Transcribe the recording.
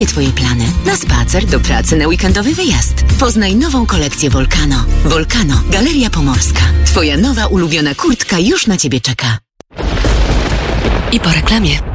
Twoje plany. Na spacer, do pracy, na weekendowy wyjazd. Poznaj nową kolekcję Volcano. Volcano, Galeria Pomorska. Twoja nowa ulubiona kurtka już na Ciebie czeka. I po reklamie.